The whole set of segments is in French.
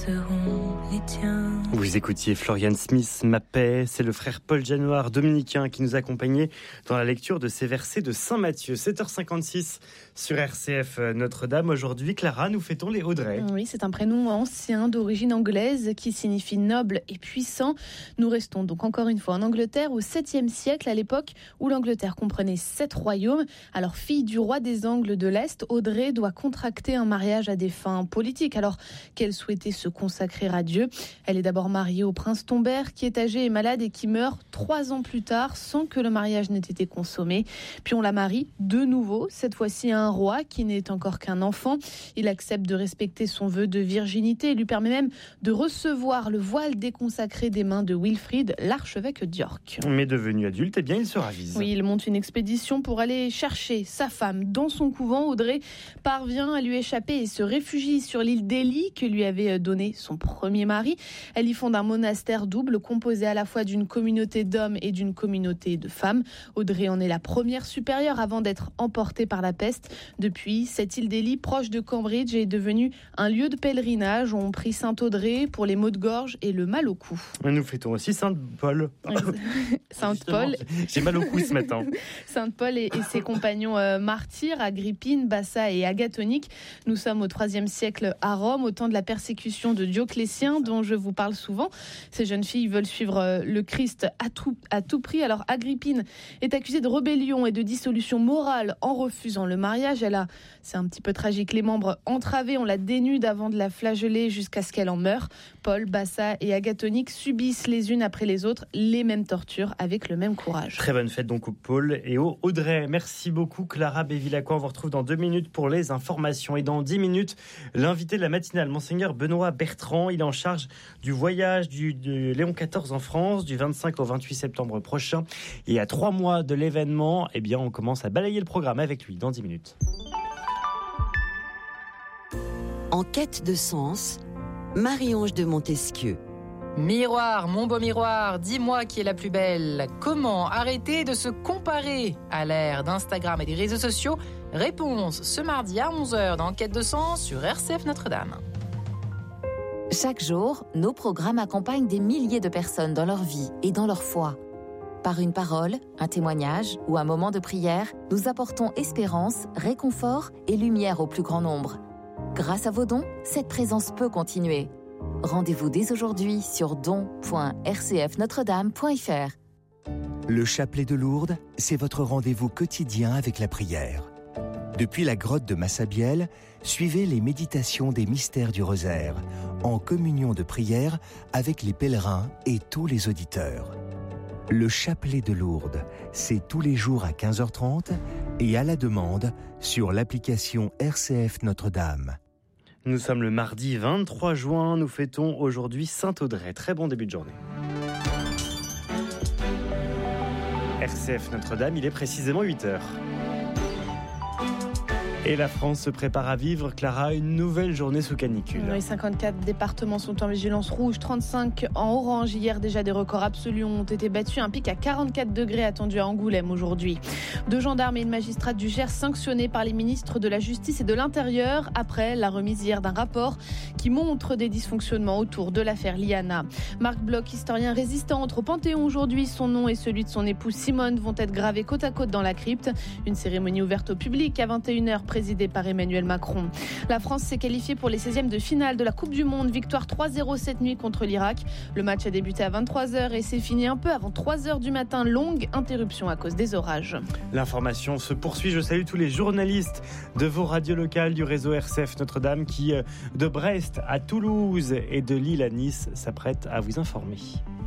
seront les tiens. Vous écoutiez Florian Smith, Ma paix. C'est le frère Paul Janoir, dominicain, qui nous accompagnait dans la lecture de ces versets de Saint Matthieu. 7h56 sur RCF Notre-Dame. Aujourd'hui, Clara, nous fêtons les Audrey. Oui, c'est un prénom ancien d'origine anglaise qui signifie noble et puissant. Nous restons donc encore une fois en Angleterre au 7e siècle, à l'époque où l'Angleterre comprenait 7 royaumes. Alors, fille du roi des Angles de l'Est, Audrey doit contracter un mariage à des fins politiques, alors qu'elle souhaitait se consacrer à Dieu. Elle est d'abord mariée au prince Tombert, qui est âgé et malade et qui meurt 3 ans plus tard sans que le mariage n'ait été consommé. Puis on la marie de nouveau, cette fois-ci à un roi qui n'est encore qu'un enfant. Il accepte de respecter son vœu de virginité et lui permet même de recevoir le voile déconsacré des mains de Wilfrid, l'archevêque d'York. Mais devenu adulte, eh bien, il se ravise. Oui, il monte une expédition pour aller chercher sa femme dans son couvent. Audrey parvient à lui échapper et se réfugie sur l'île d'Ely que lui avait donné son premier mari. Elle y fonde un monastère double composé à la fois d'une communauté d'hommes et d'une communauté de femmes. Audrey en est la première supérieure avant d'être emportée par la peste. Depuis, cette île d'Ely, proche de Cambridge, est devenue un lieu de pèlerinage. On prie Sainte-Audrey pour les maux de gorge et le mal au cou. Nous fêtons aussi Sainte-Paul. Sainte-Paul. J'ai mal au cou ce matin. Sainte-Paul et ses compagnons martyrs, Agrippine, Bassa et Agathonique. Nous sommes au IIIe siècle à Rome, au temps de la persécution de Dioclétien, dont je vous parle souvent. Ces jeunes filles veulent suivre le Christ à tout prix. Alors Agrippine est accusée de rébellion et de dissolution morale en refusant le mariage. C'est un petit peu tragique, les membres entravés, on la dénude avant de la flageller jusqu'à ce qu'elle en meure. Paul, Bassa et Agathonique subissent les unes après les autres les mêmes tortures avec le même courage. Très bonne fête donc au Paul et au Audrey. Merci beaucoup Clara Bévilacqua. On vous retrouve dans 2 minutes pour les informations. Et dans 10 minutes, l'invité de la matinale, Monseigneur Benoît Bertrand. Il est en charge du voyage de Léon XIV en France du 25 au 28 septembre prochain. Et à 3 mois de l'événement, eh bien, on commence à balayer le programme avec lui dans 10 minutes. En quête de sens, Marie-Ange de Montesquieu. Miroir, mon beau miroir, dis-moi qui est la plus belle. Comment arrêter de se comparer à l'ère d'Instagram et des réseaux sociaux? Réponse ce mardi à 11h dans Quête de sens sur RCF Notre-Dame. Chaque jour, nos programmes accompagnent des milliers de personnes dans leur vie et dans leur foi. Par une parole, un témoignage ou un moment de prière, nous apportont espérance, réconfort et lumière au plus grand nombre. Grâce à vos dons, cette présence peut continuer. Rendez-vous dès aujourd'hui sur don.rcfnotredame.fr. Le chapelet de Lourdes, c'est votre rendez-vous quotidien avec la prière. Depuis la grotte de Massabielle, suivez les méditations des mystères du rosaire, en communion de prière avec les pèlerins et tous les auditeurs. Le chapelet de Lourdes, c'est tous les jours à 15h30 et à la demande sur l'application RCF Notre-Dame. Nous sommes le mardi 23 juin, nous fêtons aujourd'hui Sainte-Audrey. Très bon début de journée. RCF Notre-Dame, il est précisément 8h. Et la France se prépare à vivre, Clara, une nouvelle journée sous canicule. Oui, 54 départements sont en vigilance rouge, 35 en orange. Hier, déjà, des records absolus ont été battus. Un pic à 44 degrés attendu à Angoulême aujourd'hui. 2 gendarmes et une magistrate du Gers sanctionnés par les ministres de la Justice et de l'Intérieur après la remise hier d'un rapport qui montre des dysfonctionnements autour de l'affaire Liana. Marc Bloch, historien résistant, entre au Panthéon aujourd'hui. Son nom et celui de son épouse Simone vont être gravés côte à côte dans la crypte. Une cérémonie ouverte au public à 21h, présidée par Emmanuel Macron. La France s'est qualifiée pour les 16e de finale de la Coupe du Monde. Victoire 3-0 cette nuit contre l'Irak. Le match a débuté à 23h et s'est fini un peu avant 3h du matin. Longue interruption à cause des orages. L'information se poursuit. Je salue tous les journalistes de vos radios locales du réseau RCF Notre-Dame qui, de Brest à Toulouse et de Lille à Nice, s'apprêtent à vous informer.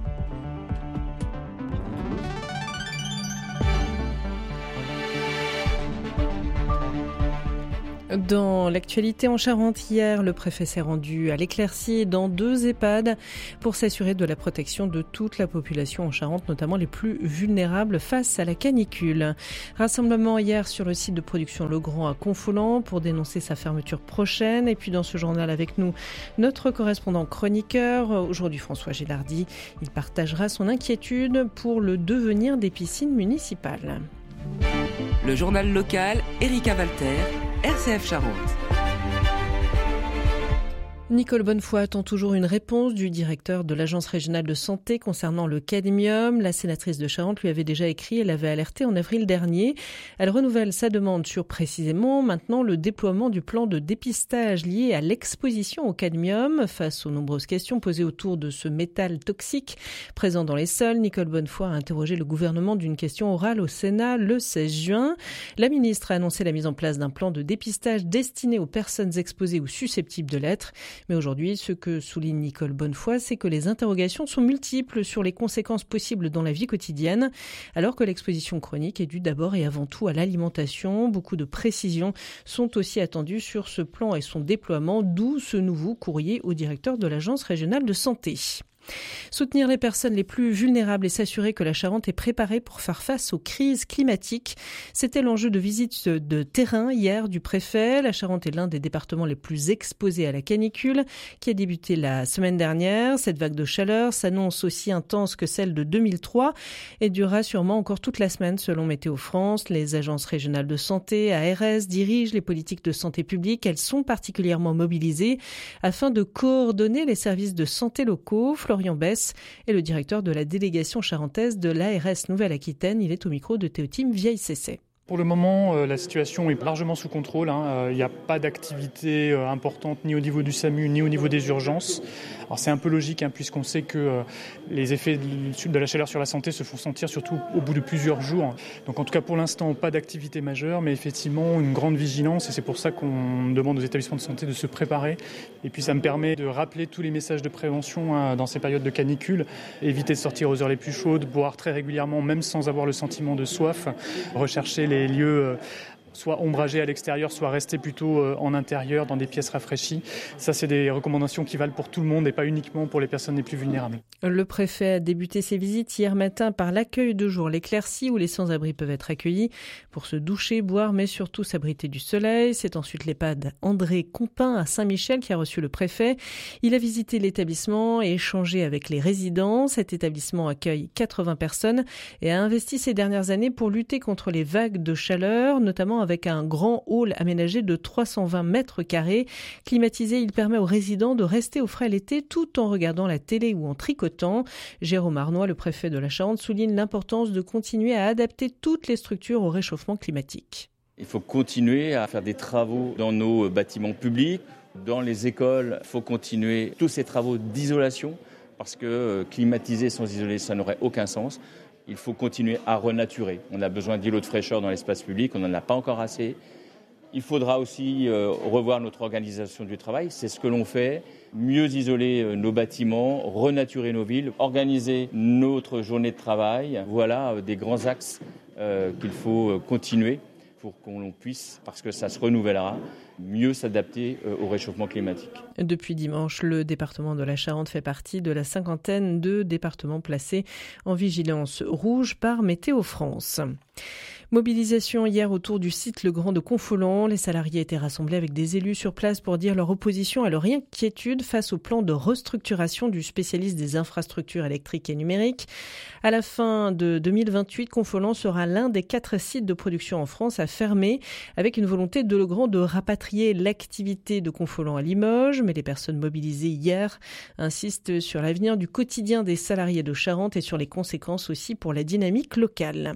Dans l'actualité en Charente, hier, le préfet s'est rendu à l'éclaircie dans 2 EHPAD pour s'assurer de la protection de toute la population en Charente, notamment les plus vulnérables face à la canicule. Rassemblement hier sur le site de production Legrand à Confolens pour dénoncer sa fermeture prochaine. Et puis dans ce journal avec nous, notre correspondant chroniqueur, aujourd'hui François Gélardi. Il partagera son inquiétude pour le devenir des piscines municipales. Le journal local, Erika Walter, RCF Charente. Nicole Bonnefoy attend toujours une réponse du directeur de l'Agence régionale de santé concernant le cadmium. La sénatrice de Charente lui avait déjà écrit, elle avait alerté en avril dernier. Elle renouvelle sa demande sur précisément maintenant le déploiement du plan de dépistage lié à l'exposition au cadmium. Face aux nombreuses questions posées autour de ce métal toxique présent dans les sols, Nicole Bonnefoy a interrogé le gouvernement d'une question orale au Sénat le 16 juin. La ministre a annoncé la mise en place d'un plan de dépistage destiné aux personnes exposées ou susceptibles de l'être. Mais aujourd'hui, ce que souligne Nicole Bonnefoy, c'est que les interrogations sont multiples sur les conséquences possibles dans la vie quotidienne, alors que l'exposition chronique est due d'abord et avant tout à l'alimentation. Beaucoup de précisions sont aussi attendues sur ce plan et son déploiement, d'où ce nouveau courrier au directeur de l'Agence régionale de santé. Soutenir les personnes les plus vulnérables et s'assurer que la Charente est préparée pour faire face aux crises climatiques. C'était l'enjeu de visite de terrain hier du préfet. La Charente est l'un des départements les plus exposés à la canicule qui a débuté la semaine dernière. Cette vague de chaleur s'annonce aussi intense que celle de 2003 et durera sûrement encore toute la semaine selon Météo France. Les agences régionales de santé, ARS, dirigent les politiques de santé publique. Elles sont particulièrement mobilisées afin de coordonner les services de santé locaux. Florian Besse est le directeur de la délégation charentaise de l'ARS Nouvelle-Aquitaine. Il est au micro de Théotime Vieille-Cessay. Pour le moment, la situation est largement sous contrôle. Il n'y a pas d'activité importante ni au niveau du SAMU ni au niveau des urgences. Alors c'est un peu logique puisqu'on sait que les effets de la chaleur sur la santé se font sentir surtout au bout de plusieurs jours. Donc en tout cas pour l'instant, pas d'activité majeure, mais effectivement une grande vigilance et c'est pour ça qu'on demande aux établissements de santé de se préparer. Et puis ça me permet de rappeler tous les messages de prévention dans ces périodes de canicule. Éviter de sortir aux heures les plus chaudes, boire très régulièrement même sans avoir le sentiment de soif, rechercher les lieux soit ombragés à l'extérieur, soit restés plutôt en intérieur dans des pièces rafraîchies. Ça, c'est des recommandations qui valent pour tout le monde et pas uniquement pour les personnes les plus vulnérables. Le préfet a débuté ses visites hier matin par l'accueil de jour L'Éclaircie où les sans-abri peuvent être accueillis pour se doucher, boire, mais surtout s'abriter du soleil. C'est ensuite l'EHPAD André Compin à Saint-Michel qui a reçu le préfet. Il a visité l'établissement et échangé avec les résidents. Cet établissement accueille 80 personnes et a investi ces dernières années pour lutter contre les vagues de chaleur, notamment avec un grand hall aménagé de 320 mètres carrés. Climatisé, il permet aux résidents de rester au frais l'été tout en regardant la télé ou en tricotant. Jérôme Arnois, le préfet de la Charente, souligne l'importance de continuer à adapter toutes les structures au réchauffement climatique. Il faut continuer à faire des travaux dans nos bâtiments publics, dans les écoles. Il faut continuer tous ces travaux d'isolation parce que climatiser sans isoler, ça n'aurait aucun sens. Il faut continuer à renaturer. On a besoin d'îlots de fraîcheur dans l'espace public, on n'en a pas encore assez. Il faudra aussi revoir notre organisation du travail, c'est ce que l'on fait. Mieux isoler nos bâtiments, renaturer nos villes, organiser notre journée de travail. Voilà des grands axes qu'il faut continuer pour qu'on puisse, parce que ça se renouvellera, mieux s'adapter au réchauffement climatique. Depuis dimanche, le département de la Charente fait partie de la 50aine de départements placés en vigilance rouge par Météo France. Mobilisation hier autour du site Le Grand de Confolens. Les salariés étaient rassemblés avec des élus sur place pour dire leur opposition et leur inquiétude face au plan de restructuration du spécialiste des infrastructures électriques et numériques. À la fin de 2028, Confolens sera l'un des 4 sites de production en France à fermer, avec une volonté de Le Grand de rapatrier l'activité de Confolens à Limoges. Mais les personnes mobilisées hier insistent sur l'avenir du quotidien des salariés de Charente et sur les conséquences aussi pour la dynamique locale.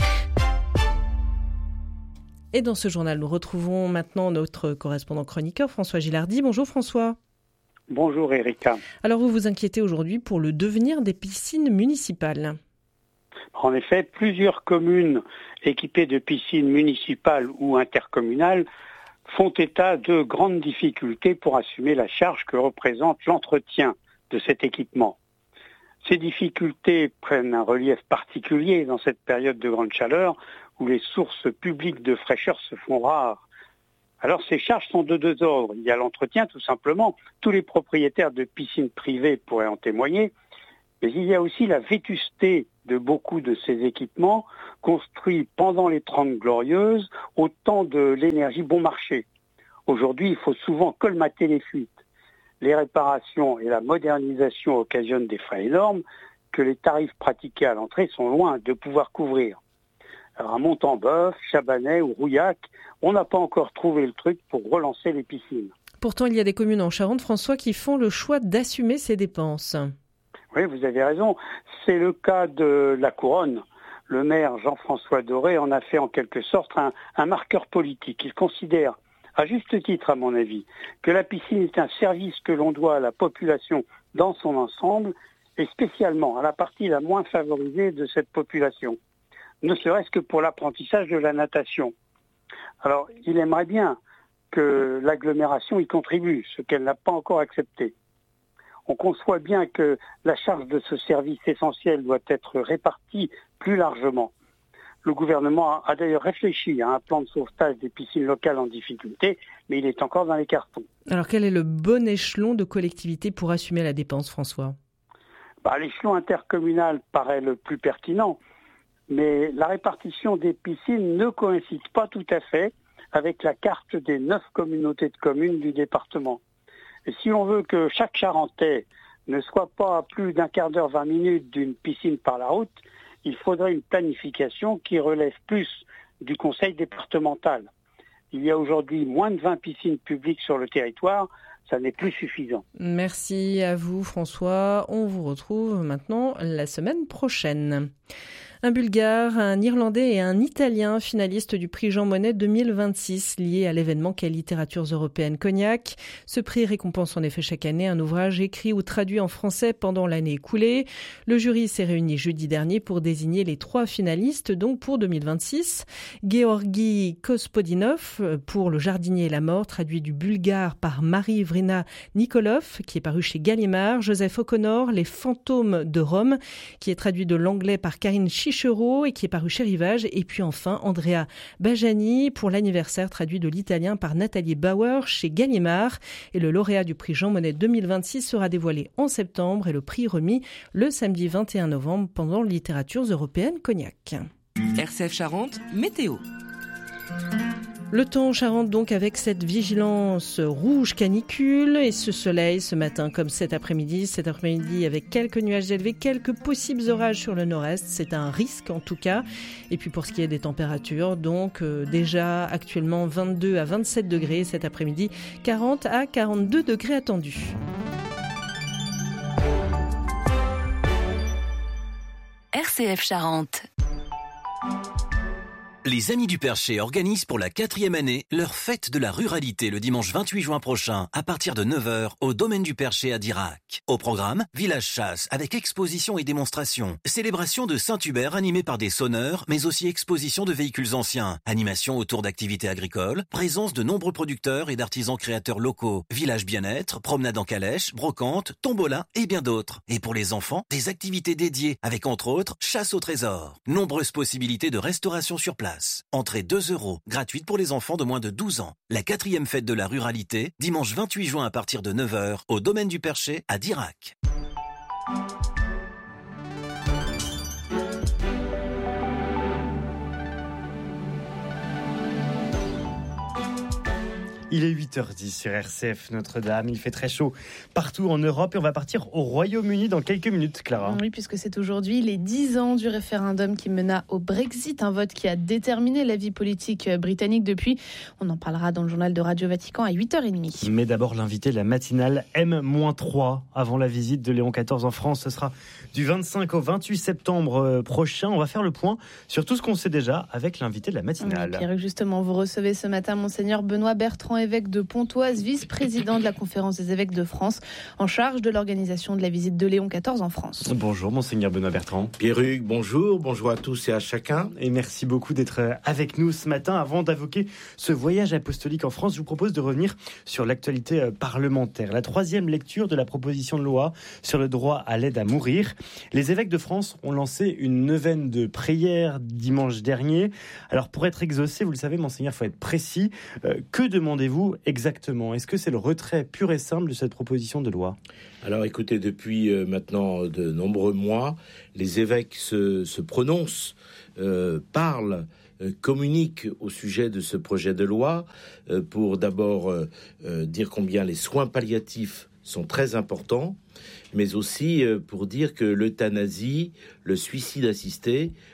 Et dans ce journal, nous retrouvons maintenant notre correspondant chroniqueur, François Gilardi. Bonjour François. Bonjour Erika. Alors vous vous inquiétez aujourd'hui pour le devenir des piscines municipales. En effet, plusieurs communes équipées de piscines municipales ou intercommunales font état de grandes difficultés pour assumer la charge que représente l'entretien de cet équipement. Ces difficultés prennent un relief particulier dans cette période de grande chaleur où les sources publiques de fraîcheur se font rares. Alors ces charges sont de 2 ordres. Il y a l'entretien tout simplement, tous les propriétaires de piscines privées pourraient en témoigner, mais il y a aussi la vétusté de beaucoup de ces équipements construits pendant les 30 Glorieuses au temps de l'énergie bon marché. Aujourd'hui, il faut souvent colmater les fuites. Les réparations et la modernisation occasionnent des frais énormes que les tarifs pratiqués à l'entrée sont loin de pouvoir couvrir. Alors à Montembeuf, Chabanais ou Rouillac, on n'a pas encore trouvé le truc pour relancer les piscines. Pourtant, il y a des communes en Charente, François, qui font le choix d'assumer ces dépenses. Oui, vous avez raison. C'est le cas de la Couronne. Le maire Jean-François Doré en a fait en quelque sorte un marqueur politique. Il considère, à juste titre à mon avis, que la piscine est un service que l'on doit à la population dans son ensemble et spécialement à la partie la moins favorisée de cette population, ne serait-ce que pour l'apprentissage de la natation. Alors, il aimerait bien que l'agglomération y contribue, ce qu'elle n'a pas encore accepté. On conçoit bien que la charge de ce service essentiel doit être répartie plus largement. Le gouvernement a d'ailleurs réfléchi à un plan de sauvetage des piscines locales en difficulté, mais il est encore dans les cartons. Alors quel est le bon échelon de collectivité pour assumer la dépense, François ? L'échelon intercommunal paraît le plus pertinent, mais la répartition des piscines ne coïncide pas tout à fait avec la carte des 9 communautés de communes du département. Et si on veut que chaque Charentais ne soit pas à plus d'un quart d'heure, 20 minutes d'une piscine par la route, il faudrait une planification qui relève plus du conseil départemental. Il y a aujourd'hui moins de 20 piscines publiques sur le territoire, ça n'est plus suffisant. Merci à vous François, on vous retrouve maintenant la semaine prochaine. Un Bulgare, un Irlandais et un Italien finalistes du prix Jean Monnet 2026 lié à l'événement qu'est Littératures européennes Cognac. Ce prix récompense en effet chaque année un ouvrage écrit ou traduit en français pendant l'année écoulée. Le jury s'est réuni jeudi dernier pour désigner les 3 finalistes, donc pour 2026. Georgi Kospodinov pour Le jardinier et la mort, traduit du bulgare par Marie Vrina Nikolov, qui est paru chez Gallimard. Joseph O'Connor, Les fantômes de Rome, qui est traduit de l'anglais par Karine Chichereau et qui est paru chez Rivage. Et puis enfin, Andrea Bajani pour l'anniversaire, traduit de l'italien par Nathalie Bauer chez Gallimard. Et le lauréat du prix Jean Monnet 2026 sera dévoilé en septembre et le prix remis le samedi 21 novembre pendant Littératures européennes Cognac. RCF Charente, météo. Le temps en Charente donc avec cette vigilance rouge canicule et ce soleil ce matin comme cet après-midi avec quelques nuages élevés, quelques possibles orages sur le nord-est, c'est un risque en tout cas. Et puis pour ce qui est des températures, donc déjà actuellement 22 à 27 degrés cet après-midi, 40 à 42 degrés attendus. RCF Charente. Les Amis du Perché organisent pour la 4e année leur fête de la ruralité le dimanche 28 juin prochain à partir de 9h au domaine du Perché à Dirac. Au programme, village chasse avec exposition et démonstration, célébration de Saint-Hubert animée par des sonneurs mais aussi exposition de véhicules anciens, animation autour d'activités agricoles, présence de nombreux producteurs et d'artisans créateurs locaux, village bien-être, promenade en calèche, brocante, tombola et bien d'autres. Et pour les enfants, des activités dédiées avec entre autres chasse au trésor. Nombreuses possibilités de restauration sur place. Entrée 2 €, gratuite pour les enfants de moins de 12 ans. La 4e fête de la ruralité, dimanche 28 juin à partir de 9h, au domaine du Perché à Dirac. Il est 8h10 sur RCF Notre-Dame. Il fait très chaud partout en Europe et on va partir au Royaume-Uni dans quelques minutes, Clara. Oui, puisque c'est aujourd'hui les 10 ans du référendum qui mena au Brexit, un vote qui a déterminé la vie politique britannique depuis. On en parlera dans le journal de Radio Vatican à 8h30. Mais d'abord, l'invité de la matinale M-3 avant la visite de Léon XIV en France. Ce sera du 25 au 28 septembre prochain. On va faire le point sur tout ce qu'on sait déjà avec l'invité de la matinale. Oui, Pierre, justement, vous recevez ce matin Monseigneur Benoît Bertrand, évêque de Pontoise, vice-président de la Conférence des évêques de France, en charge de l'organisation de la visite de Léon XIV en France. Bonjour Monseigneur Benoît Bertrand. Pierre-Hugues, bonjour à tous et à chacun. Et merci beaucoup d'être avec nous ce matin. Avant d'évoquer ce voyage apostolique en France, je vous propose de revenir sur l'actualité parlementaire. La 3e lecture de la proposition de loi sur le droit à l'aide à mourir. Les évêques de France ont lancé une neuvaine de prières dimanche dernier. Alors pour être exaucé, vous le savez Monseigneur, il faut être précis. Que demandez-vous exactement? Est-ce que c'est le retrait pur et simple de cette proposition de loi? Alors écoutez, depuis maintenant de nombreux mois, les évêques se prononcent, parlent, communiquent au sujet de ce projet de loi pour d'abord dire combien les soins palliatifs sont très importants, mais aussi pour dire que l'euthanasie, le suicide assisté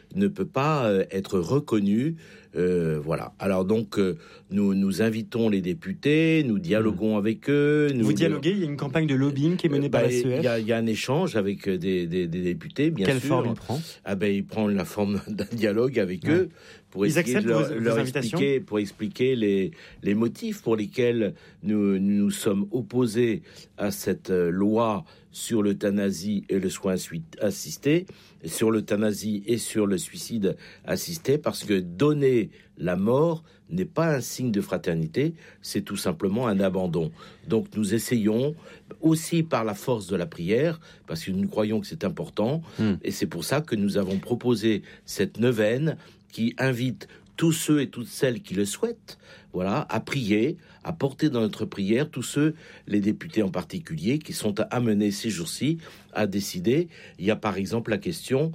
ne peut pas être reconnu. Voilà. Alors donc, nous invitons les députés, nous dialoguons avec eux. Vous dialoguez, il y a une campagne de lobbying qui est menée par la CEF. Il y a un échange avec des députés, bien sûr. Quelle forme il prend ? Il prend la forme d'un dialogue avec eux pour essayer de leur expliquer les motifs pour lesquels nous sommes opposés à cette loi sur l'euthanasie et le soin assisté, sur l'euthanasie et sur le suicide assisté, parce que donner la mort n'est pas un signe de fraternité, c'est tout simplement un abandon. Donc nous essayons aussi par la force de la prière, parce que nous croyons que c'est important, et c'est pour ça que nous avons proposé cette neuvaine qui invite tous ceux et toutes celles qui le souhaitent, voilà, à prier, à porter dans notre prière tous ceux, les députés en particulier, qui sont amenés ces jours-ci à décider. Il y a par exemple la question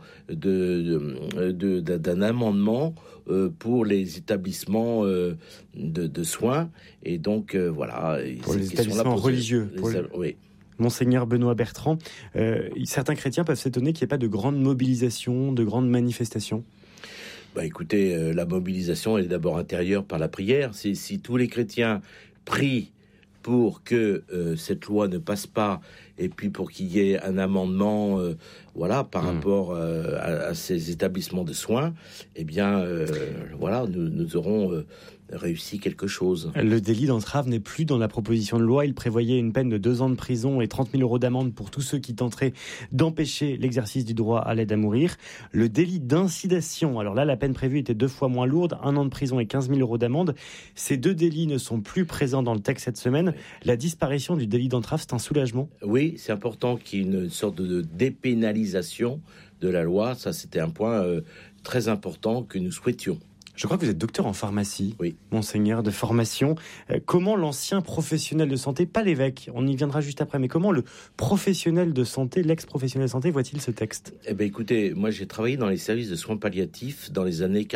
d'un amendement pour les établissements de soins, et donc voilà. Pour les établissements religieux. Oui. Monseigneur Benoît Bertrand, certains chrétiens peuvent s'étonner qu'il n'y ait pas de grande mobilisation, de grandes manifestations. Écoutez, la mobilisation est d'abord intérieure par la prière. Si tous les chrétiens prient pour que cette loi ne passe pas, et puis pour qu'il y ait un amendement par rapport à ces établissements de soins, nous aurons réussi quelque chose. Le délit d'entrave n'est plus dans la proposition de loi. Il prévoyait une peine de 2 ans de prison et 30 000 euros d'amende pour tous ceux qui tenteraient d'empêcher l'exercice du droit à l'aide à mourir. Le délit d'incitation, alors là, la peine prévue était 2 fois moins lourde, 1 an de prison et 15 000 euros d'amende. Ces 2 délits ne sont plus présents dans le texte cette semaine. La disparition du délit d'entrave, c'est un soulagement ? Oui, c'est important qu'il y ait une sorte de dépénalisation de la loi. Ça, c'était un point très important que nous souhaitions. Je crois que vous êtes docteur en pharmacie, oui. Monseigneur, de formation. Comment l'ancien professionnel de santé, pas l'évêque, on y viendra juste après, mais comment le professionnel de santé, l'ex-professionnel de santé, voit-il ce texte ? Écoutez, moi j'ai travaillé dans les services de soins palliatifs dans les années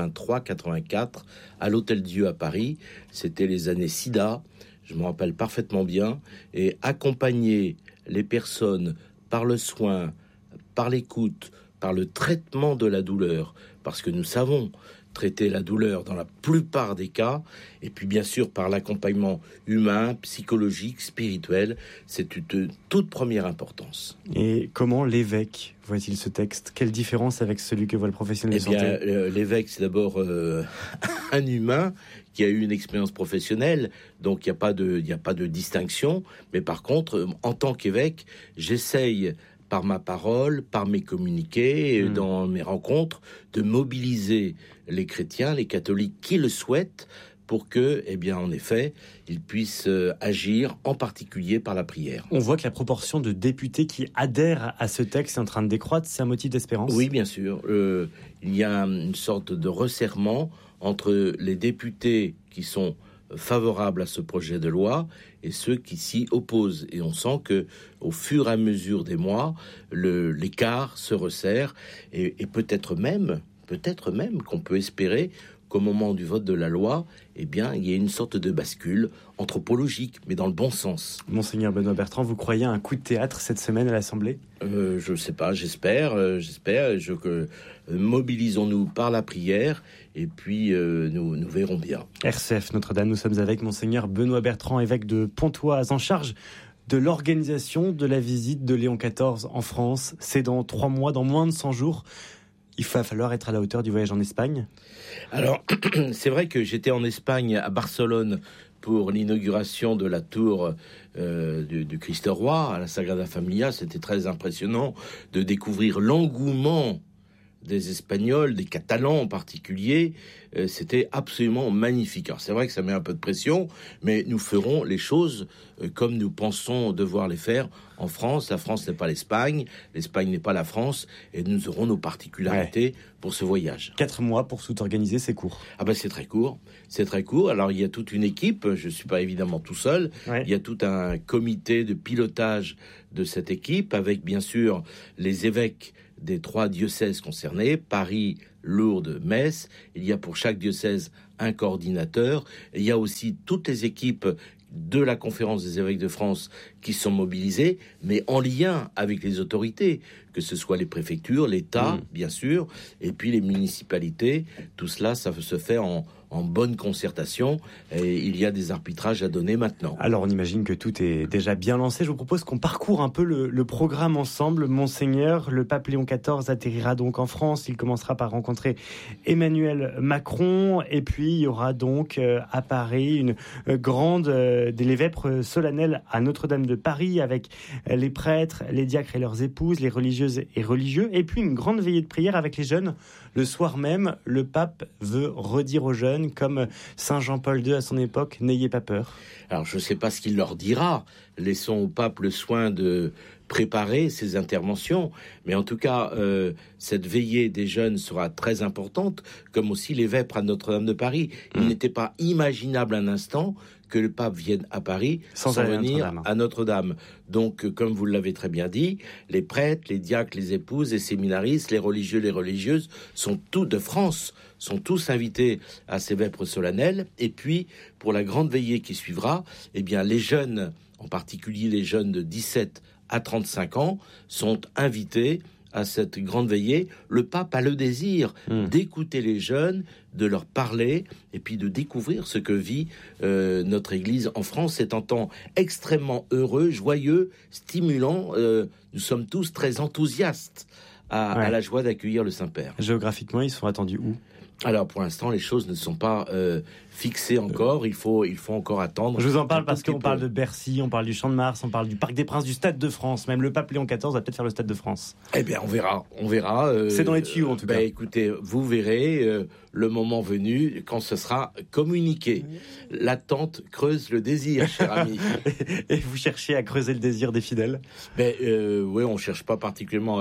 83-84 à l'Hôtel-Dieu à Paris. C'était les années SIDA, je me rappelle parfaitement bien, et accompagner les personnes par le soin, par l'écoute, par le traitement de la douleur, parce que nous savons traiter la douleur dans la plupart des cas, et puis bien sûr par l'accompagnement humain, psychologique, spirituel, c'est une toute première importance. Et comment l'évêque voit-il ce texte ? Quelle différence avec celui que voit le professionnel de santé ? L'évêque, c'est d'abord un humain qui a eu une expérience professionnelle, donc il n'y a pas de distinction, mais par contre, en tant qu'évêque, j'essaye par ma parole, par mes communiqués, dans mes rencontres, de mobiliser les chrétiens, les catholiques qui le souhaitent, pour que, en effet, ils puissent agir, en particulier par la prière. On voit que la proportion de députés qui adhèrent à ce texte est en train de décroître. C'est un motif d'espérance ? Oui, bien sûr. Il y a une sorte de resserrement entre les députés qui sont favorables à ce projet de loi et ceux qui s'y opposent. Et on sent que, au fur et à mesure des mois, l'écart se resserre et peut-être même qu'on peut espérer qu'au moment du vote de la loi, il y ait une sorte de bascule anthropologique, mais dans le bon sens. Monseigneur Benoît Bertrand, vous croyez à un coup de théâtre cette semaine à l'Assemblée ? Je ne sais pas, j'espère. Mobilisons-nous par la prière et puis nous verrons bien. RCF Notre-Dame, nous sommes avec Monseigneur Benoît Bertrand, évêque de Pontoise, en charge de l'organisation de la visite de Léon XIV en France. C'est dans 3 mois, dans moins de 100 jours. Il va falloir être à la hauteur du voyage en Espagne. Alors, c'est vrai que j'étais en Espagne, à Barcelone, pour l'inauguration de la tour du Christ Roi à la Sagrada Familia. C'était très impressionnant de découvrir l'engouement des Espagnols, des Catalans en particulier. C'était absolument magnifique. Alors c'est vrai que ça met un peu de pression, mais nous ferons les choses comme nous pensons devoir les faire en France. La France n'est pas l'Espagne, l'Espagne n'est pas la France, et nous aurons nos particularités pour ce voyage. 4 mois pour tout organiser, c'est court. C'est très court, c'est très court. Alors il y a toute une équipe, je ne suis pas évidemment tout seul, il y a tout un comité de pilotage de cette équipe, avec bien sûr les évêques des 3 diocèses concernés, Paris, Lourdes, Metz. Il y a pour chaque diocèse un coordinateur. Et il y a aussi toutes les équipes de la Conférence des évêques de France qui sont mobilisés, mais en lien avec les autorités, que ce soit les préfectures, l'État, bien sûr, et puis les municipalités. Tout cela, ça se fait en bonne concertation, et il y a des arbitrages à donner maintenant. Alors on imagine que tout est déjà bien lancé. Je vous propose qu'on parcourt un peu le programme ensemble. Monseigneur, le pape Léon XIV atterrira donc en France. Il commencera par rencontrer Emmanuel Macron, et puis il y aura donc à Paris une grande des vêpres solennelles à Notre-Dame de Paris, avec les prêtres, les diacres et leurs épouses, les religieuses et religieux, et puis une grande veillée de prière avec les jeunes. Le soir même, le pape veut redire aux jeunes, comme Saint Jean-Paul II à son époque, n'ayez pas peur. Alors je ne sais pas ce qu'il leur dira, laissons au pape le soin de préparer ses interventions, mais en tout cas, cette veillée des jeunes sera très importante, comme aussi les vêpres à Notre-Dame de Paris. Il n'était pas imaginable un instant que le pape vienne à Paris sans venir à Notre-Dame. Donc, comme vous l'avez très bien dit, les prêtres, les diacres, les épouses, les séminaristes, les religieux, les religieuses sont tous de France, sont tous invités à ces vêpres solennelles. Et puis, pour la grande veillée qui suivra, eh bien, les jeunes, en particulier les jeunes de 17 à 35 ans, sont invités à cette grande veillée. Le pape a le désir d'écouter les jeunes, de leur parler et puis de découvrir ce que vit notre Église en France. C'est un temps extrêmement heureux, joyeux, stimulant. Nous sommes tous très enthousiastes à la joie d'accueillir le Saint-Père. Géographiquement, ils sont attendus où ? Alors, pour l'instant, les choses ne sont pas fixées encore. Il faut encore attendre. Je vous en parle parce qu'on parle de Bercy, on parle du Champ de Mars, on parle du Parc des Princes, du Stade de France. Même le pape Léon XIV va peut-être faire le Stade de France. Eh bien, on verra. C'est dans les tuyaux, en tout cas. Écoutez, vous verrez le moment venu quand ce sera communiqué. L'attente creuse le désir, cher ami. Et vous cherchez à creuser le désir des fidèles ? Oui, on ne cherche pas particulièrement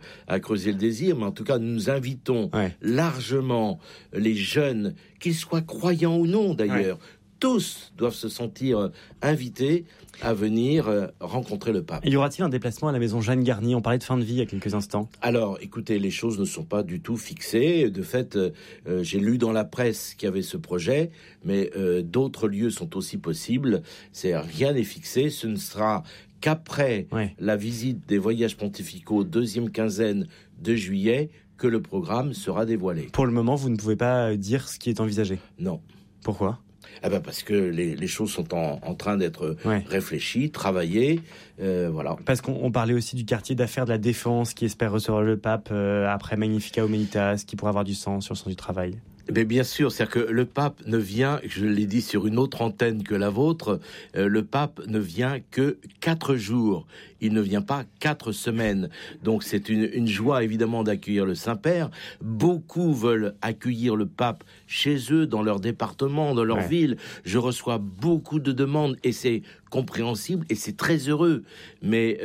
à creuser le désir, mais en tout cas, nous invitons largement les jeunes, qu'ils soient croyants ou non d'ailleurs, tous doivent se sentir invités à venir rencontrer le pape. Et y aura-t-il un déplacement à la maison Jeanne Garnier ? On parlait de fin de vie il y a quelques instants. Alors, écoutez, les choses ne sont pas du tout fixées. De fait, j'ai lu dans la presse qu'il y avait ce projet, mais d'autres lieux sont aussi possibles. Rien n'est fixé. Ce ne sera qu'après la visite des voyages pontificaux, deuxième quinzaine de juillet, que le programme sera dévoilé. Pour le moment, vous ne pouvez pas dire ce qui est envisagé ? Non. Pourquoi ? Parce que les choses sont en train d'être réfléchies, travaillées, voilà. Parce qu'on parlait aussi du quartier d'affaires de la Défense qui espère recevoir le pape après Magnificat Humanitas, qui pourrait avoir du sens sur le sens du travail. Mais bien sûr, c'est-à-dire que le pape ne vient, je l'ai dit sur une autre antenne que la vôtre, le pape ne vient que 4 jours. Il ne vient pas 4 semaines. Donc c'est une joie évidemment d'accueillir le Saint-Père. Beaucoup veulent accueillir le pape chez eux, dans leur département, dans leur ville. Je reçois beaucoup de demandes et c'est compréhensible et c'est très heureux. Mais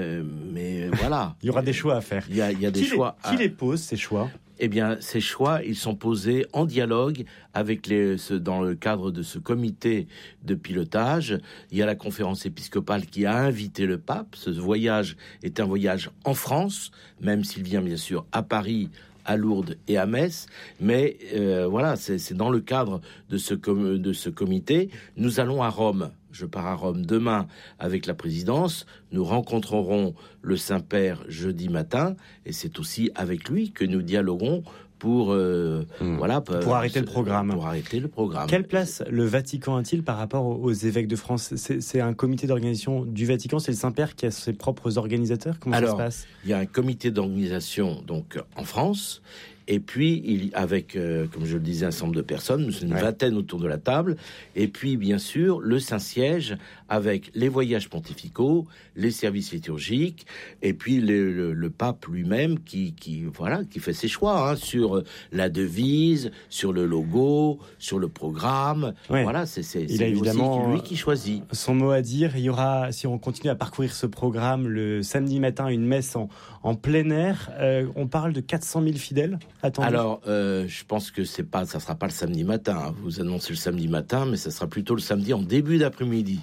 voilà. Il y aura des choix à faire. Il y a des choix. Qui les pose, ces choix ? Eh bien, ces choix, ils sont posés en dialogue avec dans le cadre de ce comité de pilotage. Il y a la conférence épiscopale qui a invité le pape. Ce voyage est un voyage en France, même s'il vient bien sûr à Paris, à Lourdes et à Metz, mais voilà, c'est dans le cadre de ce comité. Nous allons à Rome. Je pars à Rome demain avec la présidence. Nous rencontrerons le Saint-Père jeudi matin, et c'est aussi avec lui que nous dialoguerons pour arrêter le programme. Quelle place le Vatican a-t-il par rapport aux évêques de France ? C'est un comité d'organisation du Vatican, c'est le Saint-Père qui a ses propres organisateurs ? Comment ça se passe ? Il y a un comité d'organisation donc en France. Et puis, avec, comme je le disais, un certain nombre de personnes, nous sommes une vingtaine autour de la table. Et puis, bien sûr, le Saint-Siège avec les voyages pontificaux, les services liturgiques, et puis le pape lui-même qui fait ses choix sur la devise, sur le logo, sur le programme. Voilà, c'est évidemment aussi lui qui choisit. Son mot à dire. Il y aura, si on continue à parcourir ce programme, le samedi matin, une messe en plein air. On parle de 400 000 fidèles. Attendez. Alors, je pense que ça sera pas le samedi matin. Vous annoncez le samedi matin, mais ça sera plutôt le samedi en début d'après-midi.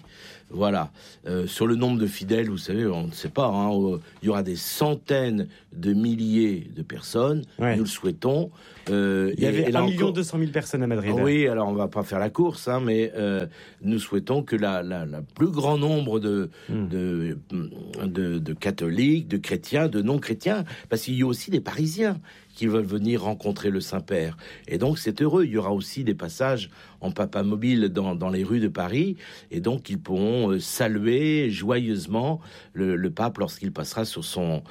Voilà. Sur le nombre de fidèles, vous savez, on ne sait pas. Il y aura des centaines de milliers de personnes. Ouais. Nous le souhaitons. Il y avait 1 200 000 personnes à Madrid. Oui, alors on ne va pas faire la course, mais nous souhaitons que la plus grand nombre de catholiques, de chrétiens, de non-chrétiens, parce qu'il y a aussi des Parisiens qui veulent venir rencontrer le Saint-Père. Et donc, c'est heureux. Il y aura aussi des passages en papamobile dans les rues de Paris. Et donc, ils pourront saluer joyeusement le pape lorsqu'il passera sur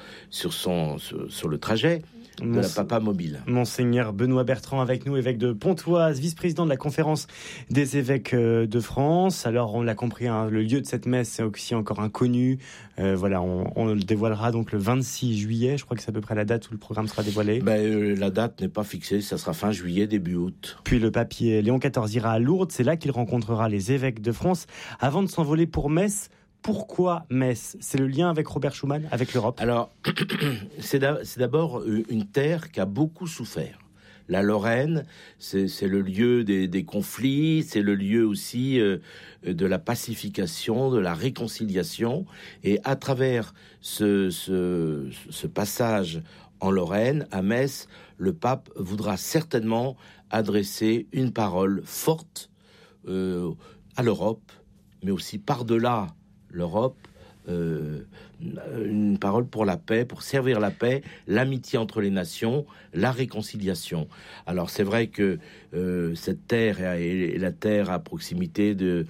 le trajet de la papamobile. Monseigneur Benoît Bertrand avec nous, évêque de Pontoise, vice-président de la conférence des évêques de France. Alors, on l'a compris, le lieu de cette messe, c'est aussi encore inconnu. Voilà, on le dévoilera donc le 26 juillet. Je crois que c'est à peu près la date où le programme sera dévoilé. La date n'est pas fixée, ça sera fin juillet, début août. Puis le pape Léon XIV ira à Lourdes, c'est là qu'il rencontrera les évêques de France avant de s'envoler pour Metz. Pourquoi Metz ? C'est le lien avec Robert Schuman, avec l'Europe ? Alors, c'est d'abord une terre qui a beaucoup souffert. La Lorraine, c'est le lieu des conflits, c'est le lieu aussi de la pacification, de la réconciliation. Et à travers ce passage en Lorraine, à Metz, le pape voudra certainement adresser une parole forte à l'Europe, mais aussi par-delà l'Europe, une parole pour la paix, pour servir la paix, l'amitié entre les nations, la réconciliation. Alors c'est vrai que cette terre est la terre à proximité du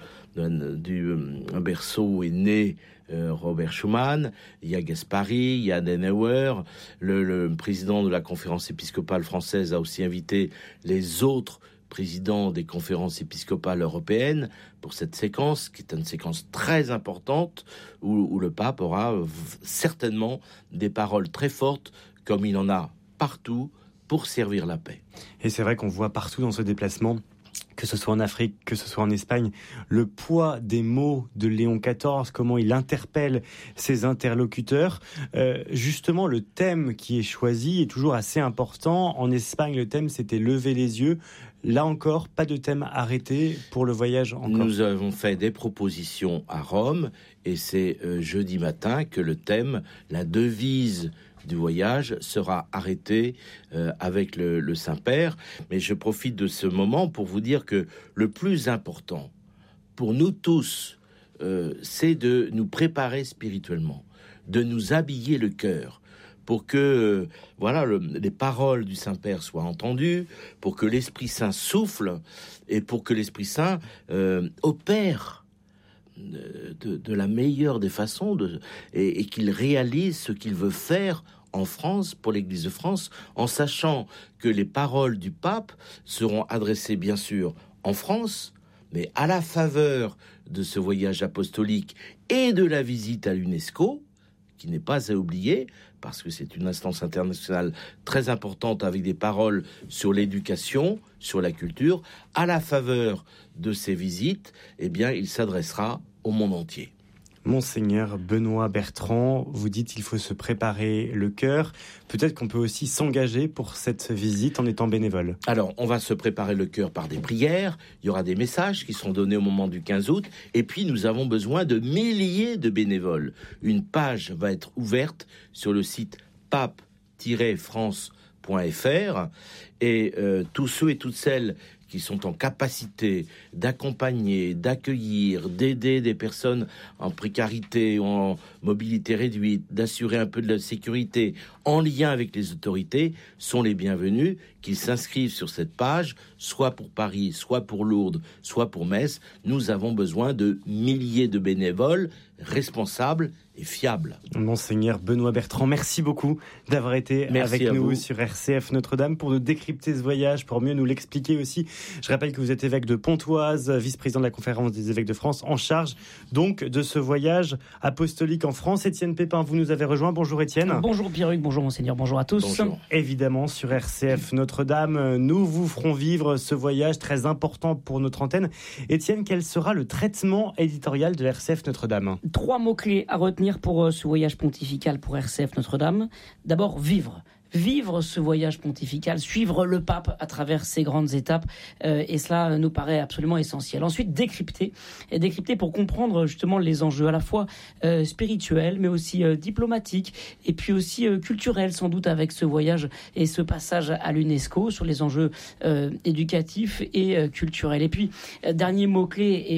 berceau où est né Robert Schuman. Il y a Gaspari, il y a Adenauer. Le président de la conférence épiscopale française a aussi invité les autres président des conférences épiscopales européennes pour cette séquence, qui est une séquence très importante, où le pape aura certainement des paroles très fortes, comme il en a partout, pour servir la paix. Et c'est vrai qu'on voit partout dans ce déplacement, que ce soit en Afrique, que ce soit en Espagne, le poids des mots de Léon XIV, comment il interpelle ses interlocuteurs. Justement, le thème qui est choisi est toujours assez important. En Espagne, le thème, c'était « Lever les yeux ». Là encore, pas de thème arrêté pour le voyage encore. Nous avons fait des propositions à Rome, et c'est jeudi matin que le thème, la devise du voyage sera arrêté avec le Saint-Père. Mais je profite de ce moment pour vous dire que le plus important pour nous tous, c'est de nous préparer spirituellement, de nous habiller le cœur, pour que les paroles du Saint-Père soient entendues, pour que l'Esprit Saint souffle et pour que l'Esprit Saint opère de la meilleure des façons et qu'il réalise ce qu'il veut faire en France, pour l'Église de France, en sachant que les paroles du pape seront adressées bien sûr en France, mais à la faveur de ce voyage apostolique et de la visite à l'UNESCO, qui n'est pas à oublier, parce que c'est une instance internationale très importante avec des paroles sur l'éducation, sur la culture. À la faveur de ces visites, il s'adressera au monde entier. Monseigneur Benoît Bertrand, vous dites qu'il faut se préparer le cœur. Peut-être qu'on peut aussi s'engager pour cette visite en étant bénévole. Alors, on va se préparer le cœur par des prières. Il y aura des messages qui seront donnés au moment du 15 août. Et puis, nous avons besoin de milliers de bénévoles. Une page va être ouverte sur le site pape-france.fr. Et tous ceux et toutes celles qui sont en capacité d'accompagner, d'accueillir, d'aider des personnes en précarité ou en mobilité réduite, d'assurer un peu de la sécurité en lien avec les autorités, sont les bienvenus, qu'ils s'inscrivent sur cette page, soit pour Paris, soit pour Lourdes, soit pour Metz. Nous avons besoin de milliers de bénévoles responsables et fiables. Monseigneur Benoît Bertrand, merci beaucoup d'avoir été avec nous sur RCF Notre-Dame pour nous décrypter ce voyage, pour mieux nous l'expliquer aussi. Je rappelle que vous êtes évêque de Pontoise, vice-président de la conférence des évêques de France, en charge donc de ce voyage apostolique en France. Étienne Pépin, vous nous avez rejoint. Bonjour Étienne. Bonjour Pierruc, bonjour Monseigneur, bonjour à tous. Bonjour. Évidemment, sur RCF Notre-Dame, nous vous ferons vivre ce voyage très important pour notre antenne. Étienne, quel sera le traitement éditorial de RCF Notre-Dame ? 3 mots-clés à retenir pour ce voyage pontifical pour RCF Notre-Dame. D'abord, vivre. vivre ce voyage pontifical, suivre le pape à travers ces grandes étapes, et cela nous paraît absolument essentiel. Ensuite, décrypter pour comprendre justement les enjeux à la fois spirituels, mais aussi diplomatiques, et puis aussi culturels, sans doute, avec ce voyage et ce passage à l'UNESCO sur les enjeux éducatifs et culturels. Et puis, dernier mot-clé, et